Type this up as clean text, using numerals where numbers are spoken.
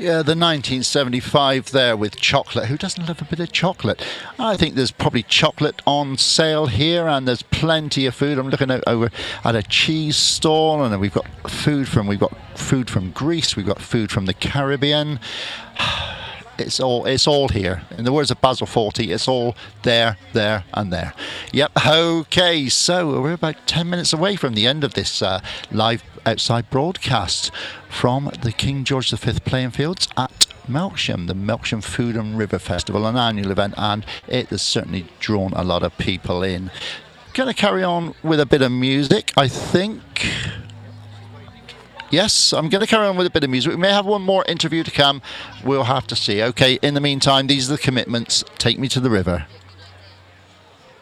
Yeah, the 1975 there with chocolate. Who doesn't love a bit of chocolate? I think there's probably chocolate on sale here, and there's plenty of food. I'm looking over at a cheese stall, and we've got food from Greece. We've got food from the Caribbean. It's all here. In the words of Basil Fawlty, it's all there, and there. Yep. Okay, so we're about 10 minutes away from the end of this live outside broadcast from the King George V playing fields at Melksham, the Melksham Food and River Festival, an annual event, and it has certainly drawn a lot of people in. Going to carry on with a bit of music, I think. Yes, I'm going to carry on with a bit of music. We may have one more interview to come. We'll have to see. Okay, in the meantime, these are the commitments. Take me to the river.